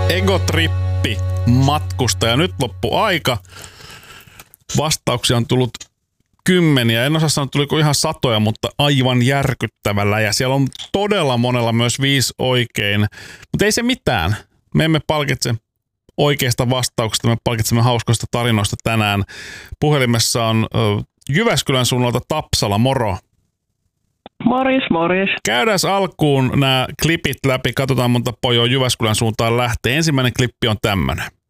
Egotrippi matkustaja. Nyt loppu aika. Vastauksia on tullut kymmeniä. En osaa sanoa, tuliko ihan satoja, mutta aivan järkyttävällä. Ja siellä on todella monella myös 5 oikein. Mutta ei se mitään. Me emme palkitse oikeista vastauksista. Me palkitsemme hauskoista tarinoista tänään. Puhelimessa on Jyväskylän suunnalta Tapsala. Moro. Morjes. Käydään alkuun nämä klipit läpi. Katsotaan monta pojoa Jyväskylän suuntaan lähtee. Ensimmäinen klippi on tämmönen.